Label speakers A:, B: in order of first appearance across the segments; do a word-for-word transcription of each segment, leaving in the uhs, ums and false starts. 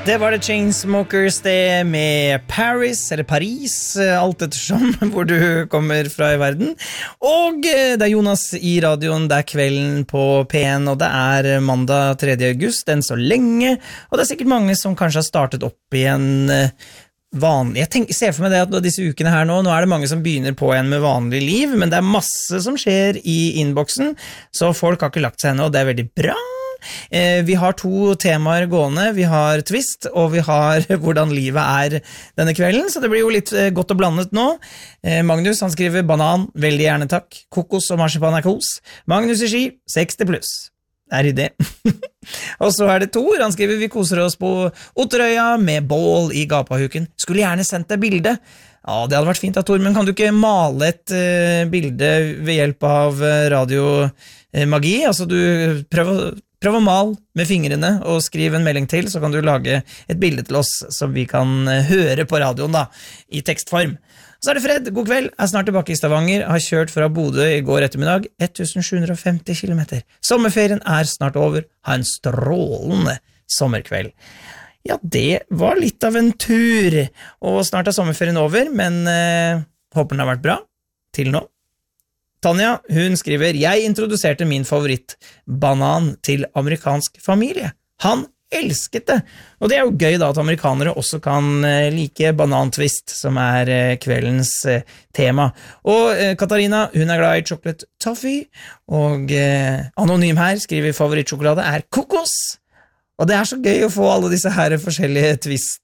A: Det var det Chainsmokers det med Paris, eller Paris, alt ettersom hvor du kommer fra i verden. Og det er Jonas i radioen, det er kvelden på P en, og det er mandag tredje august, enn så lenge. Og det er sikkert mange som kanskje har startet opp igjen vanlig. Jeg tenker, ser for meg det at disse ukene her nå, nå er det mange som begynner på igjen med vanlig liv, men det er masse som skjer i innboksen, så folk har ikke lagt seg ennå, og det er veldig bra. Eh, vi har to temaer gående, vi har twist, og vi har hvordan livet er denne kvelden, så det blir jo litt eh, godt og blandet nå. Eh, Magnus, han skriver banan, veldig gjerne takk. Kokos og marsipan er kos. Magnus i Ski, seksti pluss. Det er idé. Og så er det Tor, han skriver vi koser oss på Otterøya med bål i gapahuken. Skulle gjerne sendt deg bilde. Ja, det hadde vært fint da, Tor, men kan du ikke male et uh, bilde ved hjelp av uh, radiomagi? Altså, du prøver, prøv å male med fingrene og skriv en melding til, så kan du lage et bilde til oss som vi kan uh, høre på radioen da, i tekstform. Så er det Fred, god kveld, jeg er snart tilbake i Stavanger, har kjørt fra Bodø i går ettermiddag, tusen sju hundre og femti kilometer. Sommerferien er snart over, ha en strålende sommerkveld. Ja, det var litt av en tur, og snart er sommerferien over, men eh, håper den har vært bra, til nå. Tanja, hun skriver, jeg introduserte min favorittbanan til amerikansk familie. Han elsket det, og det er jo gøy da at amerikanere også kan eh, like banantvist, som er eh, kveldens eh, tema. Og eh, Katarina, hun er glad i chocolate toffee, og eh, Anonym her skriver favorittsjokolade er kokos. Og det er så gøy å få alle disse her forskjellige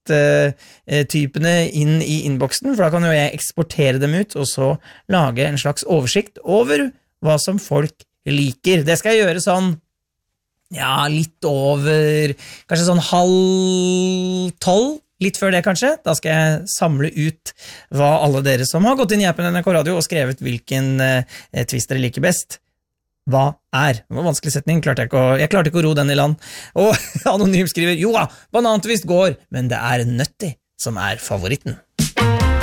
A: twist-typene inn i innboksen, for da kan jo jeg eksportere dem ut, og så lage en slags oversikt over hva som folk liker. Det skal jeg gjøre sånn, ja, litt over, kanskje sånn halv tolv, litt før det kanskje. Da skal jeg samle ut hva alle dere som har gått inn i appen N R K Radio og skrevet hvilken eh, twist dere liker best. Hva er? Det var en vanskelig setning, klarte jeg, ikke å, jeg klarte ikke å ro den i land. Og Anonym skriver, jo da, banantvist går, men det er nøtti som er favoritten.